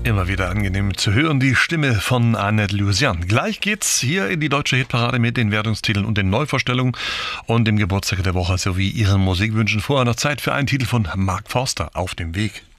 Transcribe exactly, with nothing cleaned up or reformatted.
Immer wieder angenehm zu hören, die Stimme von Annette Lusian. Gleich geht's hier in die deutsche Hitparade mit den Wertungstiteln und den Neuvorstellungen und dem Geburtstag der Woche sowie Ihren Musikwünschen. Vorher noch Zeit für einen Titel von Mark Forster, Auf dem Weg.